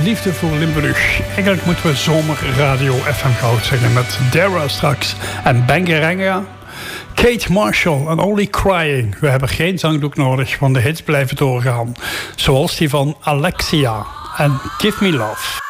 liefde voor Limburg. Eigenlijk moeten we zomerradio FM Goud zeggen met Dara straks en Bangaranga. Kate Marshall en Only Crying. We hebben geen zangdoek nodig, want de hits blijven doorgaan. Zoals die van Alexia en Give Me Love.